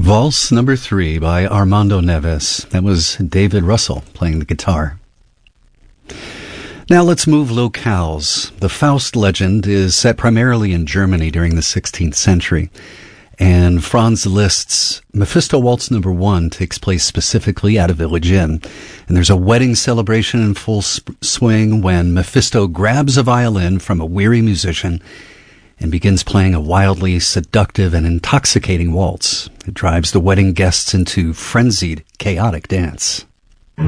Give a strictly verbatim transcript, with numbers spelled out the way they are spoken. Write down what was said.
Valse number three by Armando Neves. That was David Russell playing the guitar. Now let's move locales. The Faust legend is set primarily in Germany during the sixteenth century, and Franz Liszt's Mephisto Waltz number one takes place specifically at a village inn, and there's a wedding celebration in full sp- swing when Mephisto grabs a violin from a weary musician and begins playing a wildly seductive and intoxicating waltz. It drives the wedding guests into frenzied, chaotic dance.